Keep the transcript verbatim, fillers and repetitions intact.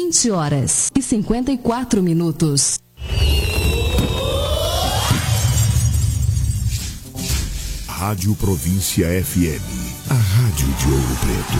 vinte horas e cinquenta e quatro minutos. Rádio Província F M, a rádio de Ouro Preto.